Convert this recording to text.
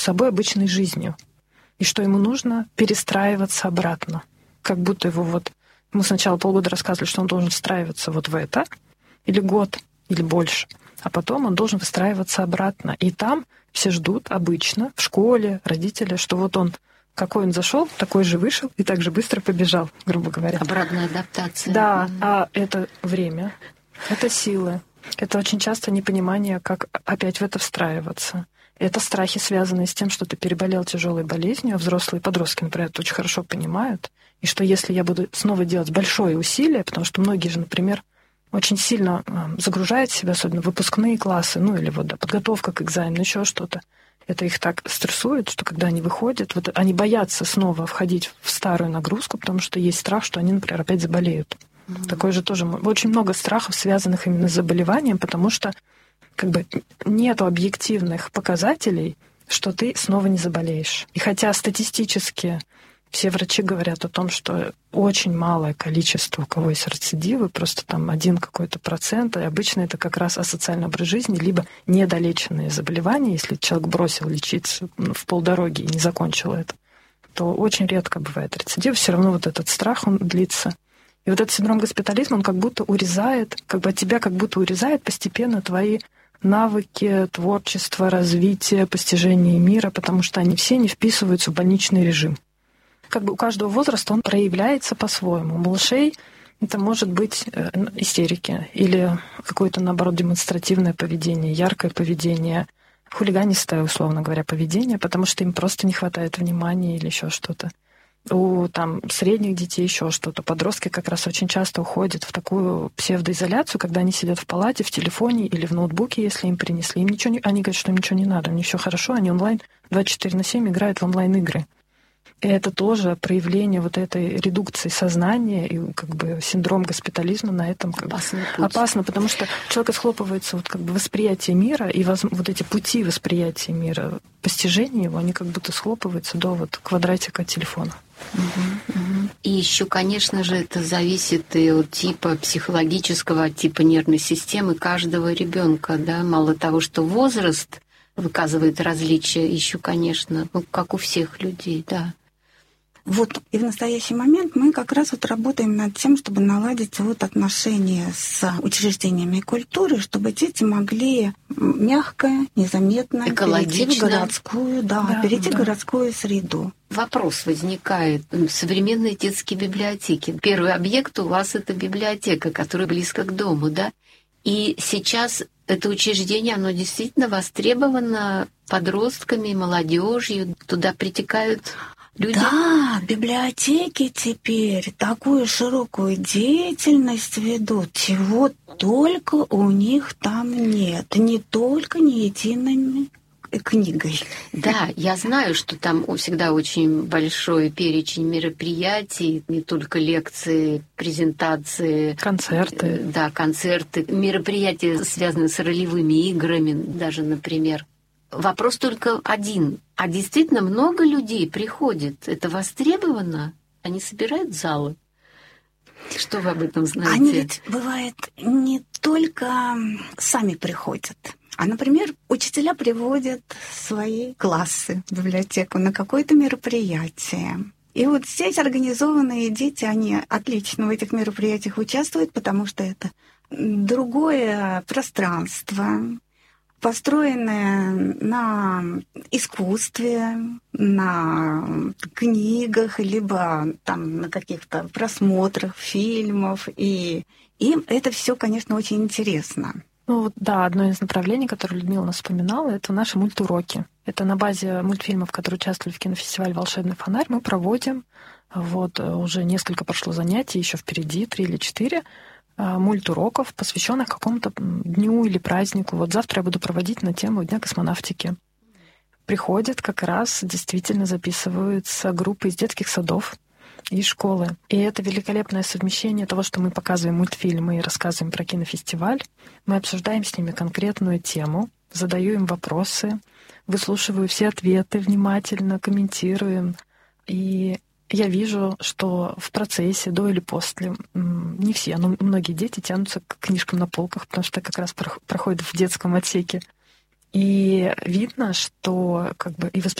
собой обычной жизнью. И что ему нужно перестраиваться обратно. Как будто ему сначала полгода рассказывали, что он должен встраиваться вот в это, или год, или больше. А потом он должен выстраиваться обратно. И там все ждут обычно, в школе, родители, что вот он, какой он зашел, такой же вышел и так же быстро побежал, грубо говоря. Обратная адаптация. Да, а это время, это силы. Это очень часто непонимание, как опять в это встраиваться. Это страхи, связанные с тем, что ты переболел тяжелой болезнью, а взрослые подростки, например, это очень хорошо понимают. И что если я буду снова делать большое усилие, потому что многие же, например, очень сильно загружают себя, особенно выпускные классы, или подготовка к экзамену, еще что-то. Это их так стрессует, что когда они выходят, они боятся снова входить в старую нагрузку, потому что есть страх, что они, например, опять заболеют. Такое же тоже. Очень много страхов, связанных именно с заболеванием, потому что нету объективных показателей, что ты снова не заболеешь. И хотя статистически все врачи говорят о том, что очень малое количество, у кого есть рецидивы, просто там 1 какой-то процент, и обычно это как раз асоциальный образ жизни, либо недолеченные заболевания, если человек бросил лечиться в полдороги и не закончил это, то очень редко бывает рецидив, все равно этот страх, он длится. И этот синдром госпитализма, он как будто урезает, от тебя как будто урезает постепенно твои навыки, творчество, развитие, постижение мира, потому что они все не вписываются в больничный режим. У каждого возраста он проявляется по-своему. У малышей это может быть истерики или какое-то, наоборот, демонстративное поведение, яркое поведение, хулиганистое, условно говоря, поведение, потому что им просто не хватает внимания или еще что-то. У средних детей еще что-то. Подростки как раз очень часто уходят в такую псевдоизоляцию, когда они сидят в палате, в телефоне или в ноутбуке, если им принесли. Они говорят, что им ничего не надо, мне все хорошо, они онлайн 24/7 играют в онлайн-игры. И это тоже проявление этой редукции сознания и синдром госпитализма на этом опасно, потому что у человека схлопывается восприятие мира и эти пути восприятия мира, постижения его, они как будто схлопываются до квадратика телефона. И еще, конечно же, это зависит и от типа психологического, от типа нервной системы каждого ребенка, да. Мало того, что возраст выказывает различия, еще, конечно, как у всех людей, да. И в настоящий момент мы как раз работаем над тем, чтобы наладить отношения с учреждениями культуры, чтобы дети могли мягко, незаметно перейти в городскую, городскую среду. Вопрос возникает. Современные детские библиотеки. Первый объект у вас — это библиотека, которая близко к дому, да? И сейчас это учреждение, оно действительно востребовано подростками, молодежью. Туда притекают люди. Да, библиотеки теперь такую широкую деятельность ведут, чего только у них там нет. Не только не единой книгой. Да, я знаю, что там всегда очень большой перечень мероприятий, не только лекции, презентации. Концерты. Да, концерты, мероприятия, связанные с ролевыми играми даже, например. Вопрос только один. А действительно много людей приходит? Это востребовано? Они собирают залы? Что вы об этом знаете? Они ведь, бывает, не только сами приходят, а, например, учителя приводят свои классы в библиотеку на какое-то мероприятие. И здесь организованные дети, они отлично в этих мероприятиях участвуют, потому что это другое пространство, построенное на искусстве, на книгах, либо на каких-то просмотрах фильмов. И им это все, конечно, очень интересно. Одно из направлений, которое Людмила нас вспоминала, это наши мультуроки. Это на базе мультфильмов, которые участвовали в кинофестивале «Волшебный фонарь». Мы проводим, уже несколько прошло занятий, еще впереди, 3 или 4, мультуроков, посвященных какому-то дню или празднику. Завтра я буду проводить на тему Дня космонавтики. Приходят как раз, действительно записываются группы из детских садов и школы. И это великолепное совмещение того, что мы показываем мультфильмы и рассказываем про кинофестиваль. Мы обсуждаем с ними конкретную тему, задаю им вопросы, выслушиваю все ответы внимательно, комментируем. И я вижу, что в процессе, до или после, не все, но многие дети тянутся к книжкам на полках, потому что как раз проходят в детском отсеке. И видно, что как бы и